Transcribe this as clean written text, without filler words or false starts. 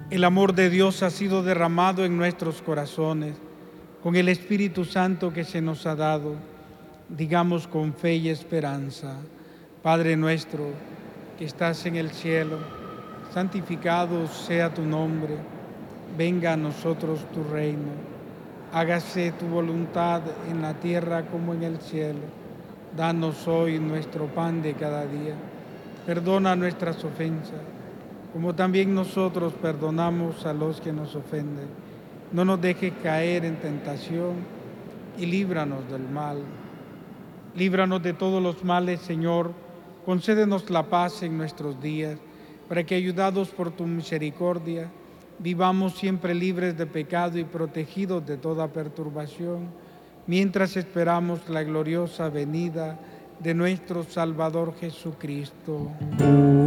El amor de Dios ha sido derramado en nuestros corazones con el Espíritu Santo que se nos ha dado. Digamos con fe y esperanza: Padre nuestro que estás en el cielo, santificado sea tu nombre. Venga a nosotros tu reino. Hágase tu voluntad en la tierra como en el cielo. Danos hoy nuestro pan de cada día. Perdona nuestras ofensas, como también nosotros perdonamos a los que nos ofenden. No nos dejes caer en tentación y líbranos del mal. Líbranos de todos los males, Señor. Concédenos la paz en nuestros días, para que, ayudados por tu misericordia, vivamos siempre libres de pecado y protegidos de toda perturbación, mientras esperamos la gloriosa venida de nuestro Salvador Jesucristo.